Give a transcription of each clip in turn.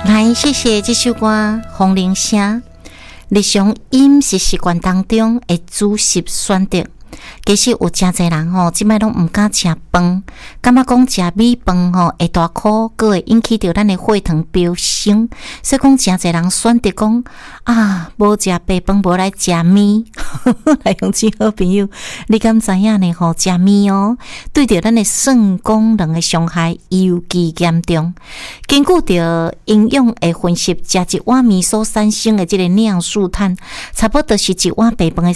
来，谢谢这首歌《风铃声》。日常饮食习惯当中的主食选择，其实有真侪人吼，即摆拢毋敢食饭，感觉讲食米饭吼会大苦，佫会引起着咱的血糖飙升，所以讲真侪人选择讲无食白饭，无来食面。来，乡亲好朋友，你敢知影呢？吼，食面对着咱的肾功能的伤害尤其严重。根据着营养的分析，食一碗面所产生的这个营养素碳，差不多是一碗白饭的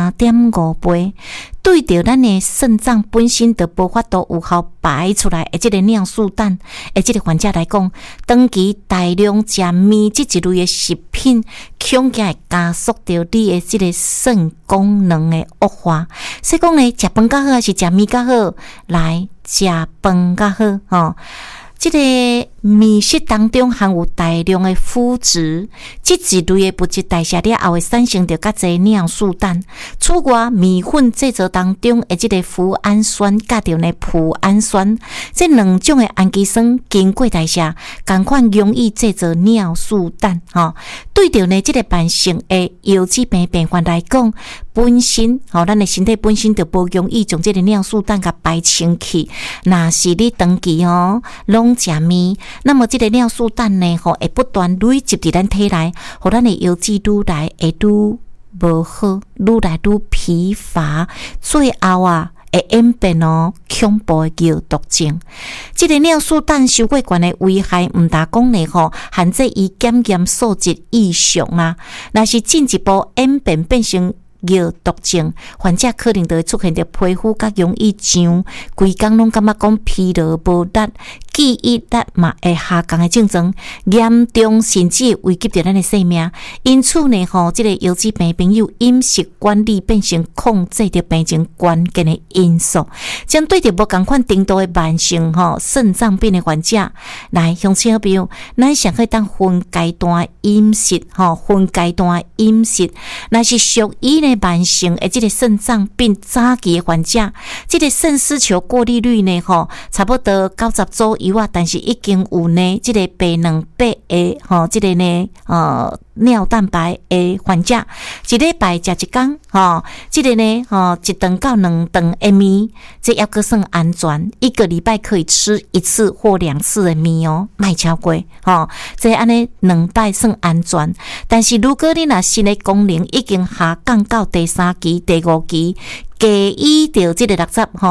3.5倍。对着咱的肾脏本身就无法度有效排出来的这个营养素氮，的这个患者来讲，长期大量食面这一类的食品，恐惊会加速着你的这个肾功能的恶化。所以讲呢，食饭较好还是食面较好？来，食饭较好吼。这个面食当中含有大量的麸质，这一类的物质代谢了后会产生着较侪营养素氮。此外，面粉制作当中的这个脯氨酸甲着呢脯氨酸，这两种的氨基酸经过代谢，同款容易制作营养素氮。对着呢这个慢性的腰子病病患来讲，本身咱的身体本身就无容易将这个营养素氮甲排清去。若是你长期拢食面，那么这个营养素氮呢，会不断累积伫咱体内，互咱的腰子愈来会愈无好，愈来愈疲乏，最后会演变恐怖的药毒症。这个营养素氮受过悬的危害，毋大讲呢限制伊检验数值以上啦。若是进一步演变成药毒症，患者可能就会出现着皮肤较容易痒，规工拢感觉讲疲劳无力，记忆力嘛会下降的症状，严重甚至会危及着咱的性命。因此呢，这个腰子病朋友饮食管理变成控制着病情关键的因素。将对着无同款程度的慢性肾脏病的患者，来乡亲好朋友，咱上可以当分阶段饮食分阶段饮食，若是属于呢慢性的这个肾脏病早期的患者，这个肾丝球过滤率呢差不多90左右啊，但是已经有呢这个白卵白的这个呢尿蛋白的患者，一礼拜食一天这个呢一顿到2顿的面，这要个算安全，一个礼拜可以吃1次或2次的面莫超过这安尼2摆算安全。但是如果你若心理功能已经下降到第3期、第5期，低于到这个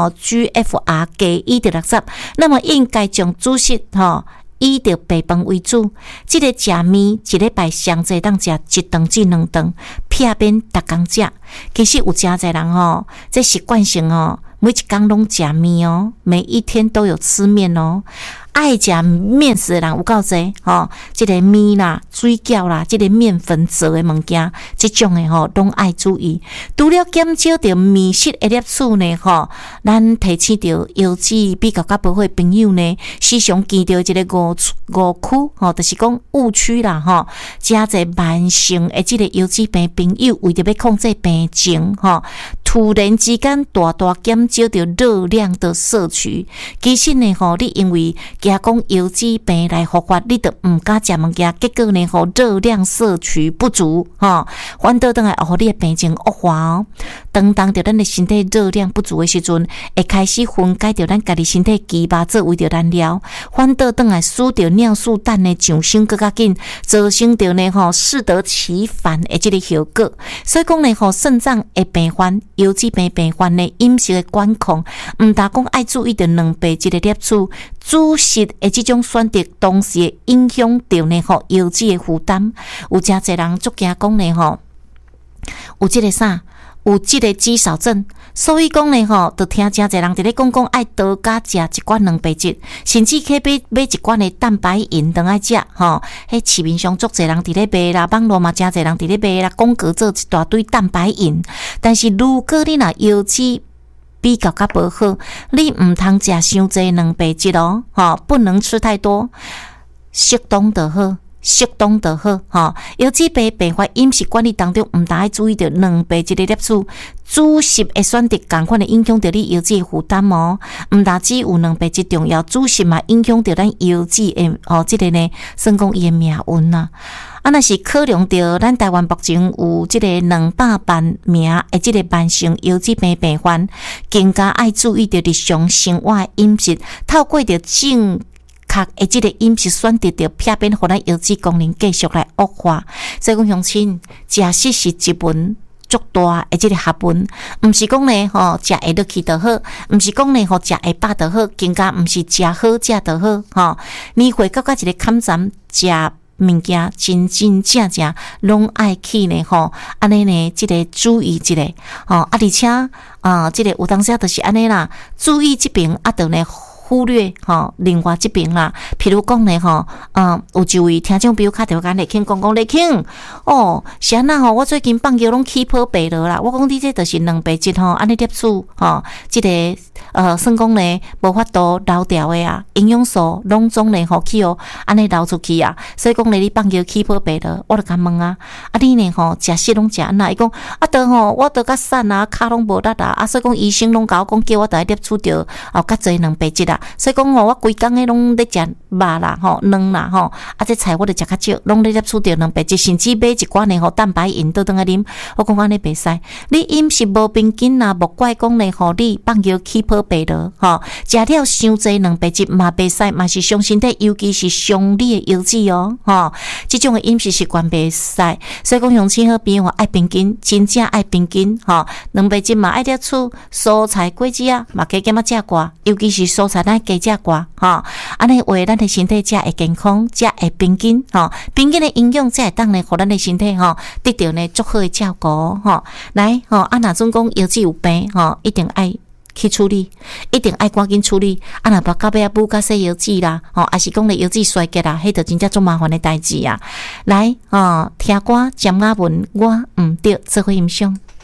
60GFR 低于到60，那么应该将主食以着白饭为主。这个食面一礼拜上侪当食1顿至2顿，避免逐工食。其实有真侪人这习惯性每一天拢食面每一天都有吃面爱食面食的人有够侪这个面啦、水饺啦，这个面粉做的物件，这种的拢爱注意。除了减少着面食的摄取呢咱提醒着腰子比较无好的朋友呢，时常见到这个误区就是讲误区啦真侪慢性的这个腰子病朋友为着要控制病情突然之间大减少着热量的摄取。其实呢你因为惊讲腰子病来复发，你就毋敢食物件，结果呢热量摄取不足反倒等来互你的病情恶化当着咱的身体热量不足的时阵，会开始分解着咱家己身体肌肉作为着燃料，反倒等来使着尿素氮的上升更加紧，造成着呢适得其反的这个效果。所以讲呢肾脏的病患、腰子病病患的饮食的管控，毋但讲爱注意着2倍一个摄取，主食的这种选择，同时会影响到呢腰子的负担。有真侪人足惊讲呢有这个有这个肌少症，所以讲呢就听真侪人伫咧讲爱多加食一罐蛋白质，甚至去买一罐的蛋白饮当爱食迄市面上足侪人伫咧卖啦，网络嘛真侪人伫咧卖啦，广告做一大堆蛋白饮。但是如果你若腰子比较无好，你毋通食伤济蛋白质不能吃太多，适当就好。 适当就好吼。腰子病并发饮食管理当中，毋大爱注意着两倍一个摄取，主食的选择共款的影响着你腰子的负担哦。毋但只有两倍一重要，主食嘛影响着咱腰子的即个呢，算讲伊的命运啦。若是考量到咱台湾目前有即个200万名的即个慢性腰子病病患，更加爱注意着日常生活的饮食，透过着正确的即个饮食选择，着避免互咱腰子功能继续来恶化。所以讲乡亲，食食是一门足大的即个学问，毋是讲呢食会落去就好，毋是讲呢食会饱就好，更加毋是食好食就好年岁到一个坎站食物件真正拢爱去呢安尼呢，即个注意一下而且即个有当时就是安尼啦，注意即边就呢忽略另外即边啦。譬如讲呢有一位听众朋友敲电话甲雷庆讲雷庆是安那我最近放尿拢起泡白了啦。我讲你这就是2倍质安尼摄取即个算讲呢无法度流掉的啊，营养素拢总呢去安尼流出去啊。所以讲呢你放尿起泡白了，我就甲问你呢食食拢食安那？伊讲我得较瘦啊，骹拢无力啊，所以讲医生拢甲我讲叫我得摄取着较侪2倍质啊。所以讲我规工诶拢咧食肉啦卵啦这菜我就食较少，拢咧摄取着2倍质，甚至买一罐呢蛋白饮倒转来啉。我讲安尼袂使，你饮食无平均啊，莫怪讲呢你放尿起泡白了食了伤济2倍质嘛袂使，嘛是伤身体，尤其是伤你的腰子即种的饮食习惯袂使。所以讲乡亲好朋友爱平均，真正爱平均2倍质嘛爱摄取，蔬菜果子啊嘛加减食寡，尤其是蔬菜咱加食寡安尼为咱的身体才会健康，才会平均平均的营养才会当呢，互咱的身体得到呢足好的照顾来若总讲腰子有病一定爱去处理，一定爱赶紧处理。若把到尾啊补甲洗腰子啦还是讲咧腰子衰竭啦，迄就真正足麻烦的代志啊。来听歌占雅文，我毋对，做伙欣赏。